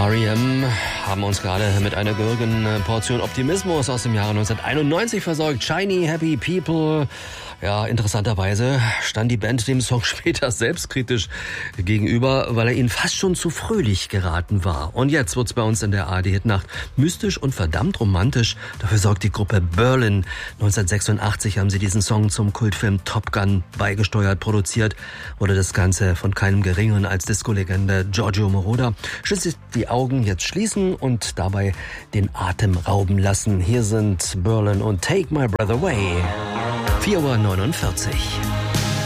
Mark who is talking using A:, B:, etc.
A: R.E.M. haben uns gerade mit einer gehörigen Portion Optimismus aus dem Jahre 1991 versorgt. Shiny Happy People. Ja, interessanterweise stand die Band dem Song später selbstkritisch gegenüber, weil er ihnen fast schon zu fröhlich geraten war. Und jetzt wird's bei uns in der ARD-Hitnacht mystisch und verdammt romantisch. Dafür sorgt die Gruppe Berlin. 1986 haben sie diesen Song zum Kultfilm Top Gun beigesteuert. Produziert wurde das Ganze von keinem Geringeren als Disco-Legende Giorgio Moroder. Schließlich die Augen jetzt schließen und dabei den Atem rauben lassen. Hier sind Berlin und Take My Breath Away. 4:49 Uhr.